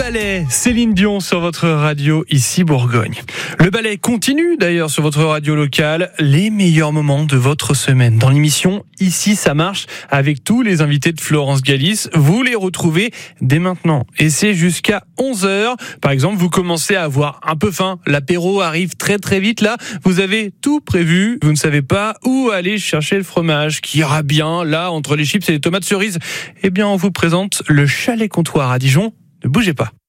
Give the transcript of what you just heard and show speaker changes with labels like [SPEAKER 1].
[SPEAKER 1] ballet, Céline Dion sur votre radio ici Bourgogne. Le ballet continue d'ailleurs sur votre radio locale, les meilleurs moments de votre semaine. Dans l'émission Ici ça marche, avec tous les invités de Florence Galis, vous les retrouvez dès maintenant. Et c'est jusqu'à 11h. Par exemple, vous commencez à avoir un peu faim, l'apéro arrive très très vite là, vous avez tout prévu, vous ne savez pas où aller chercher le fromage qui ira bien là entre les chips et les tomates cerises. Eh bien, on vous présente le Chalet Comptoir à Dijon. Ne bougez pas.